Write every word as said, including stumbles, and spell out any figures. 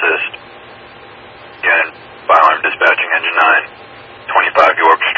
assist. Again, fire alarm dispatching engine nine, twenty-five York